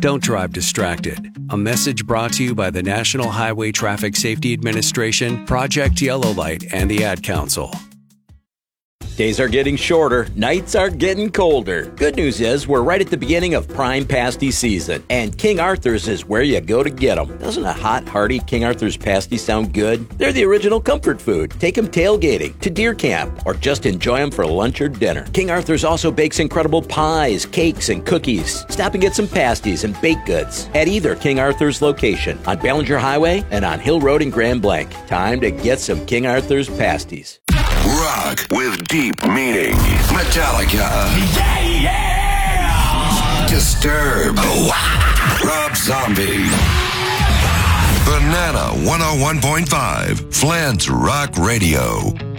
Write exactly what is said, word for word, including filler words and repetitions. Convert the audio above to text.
Don't drive distracted. A message brought to you by the National Highway Traffic Safety Administration, Project Yellow Light, and the Ad Council. Days are getting shorter, nights are getting colder. Good news is we're right at the beginning of prime pasty season, and King Arthur's is where you go to get them. Doesn't a hot, hearty King Arthur's pasty sound good? They're the original comfort food. Take them tailgating, to deer camp, or just enjoy them for lunch or dinner. King Arthur's also bakes incredible pies, cakes, and cookies. Stop and get some pasties and baked goods at either King Arthur's location on Ballinger Highway and on Hill Road in Grand Blanc. Time to get some King Arthur's pasties. Rock with deep meaning. Metallica. Yeah, yeah. Disturbed. Rob Zombie. Banana one oh one point five. Flint's Rock Radio.